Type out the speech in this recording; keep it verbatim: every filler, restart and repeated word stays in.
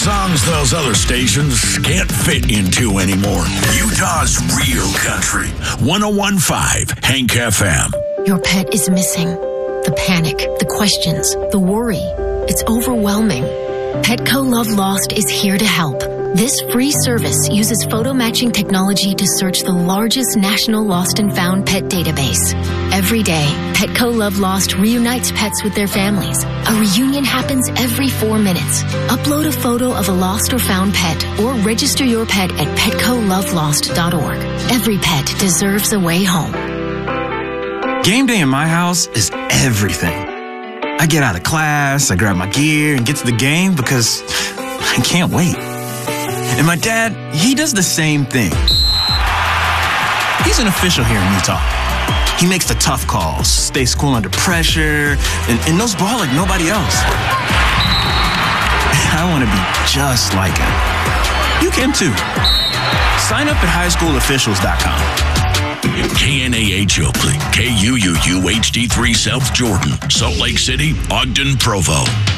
songs those other stations can't fit into anymore. Utah's real country. one oh one point five Hank F M. Your pet is missing. The panic, the questions, the worry. It's overwhelming. Petco Love Lost is here to help. This free service uses photo matching technology to search the largest national lost and found pet database. Every day, Petco Love Lost reunites pets with their families. A reunion happens every four minutes. Upload a photo of a lost or found pet or register your pet at petco love lost dot org. Every pet deserves a way home. Game day in my house is everything. I get out of class, I grab my gear and get to the game because I can't wait. And my dad, he does the same thing. He's an official here in Utah. He makes the tough calls, stays cool under pressure, and, and knows ball like nobody else. I want to be just like him. You can too. Sign up at high school officials dot com. K N A H Oakley, K U U U H D three South Jordan, Salt Lake City, Ogden, Provo.